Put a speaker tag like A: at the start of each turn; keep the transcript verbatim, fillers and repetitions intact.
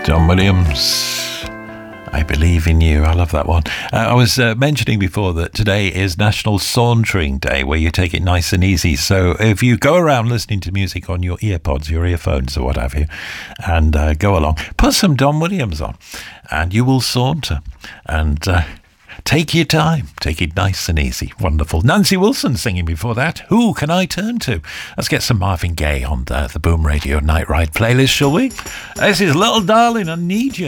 A: John Williams, I Believe in You. I love that one. Uh, I was uh, mentioning before that today is National Sauntering Day, where you take it nice and easy. So if you go around listening to music on your earpods, your earphones or what have you, and uh, go along, put some Don Williams on and you will saunter and uh, take your time. Take it nice and easy. Wonderful. Nancy Wilson singing before that. Who Can I Turn To? Let's get some Marvin Gaye on the, the Boom Radio Night Ride playlist, shall we? This is Little Darling, I Need You.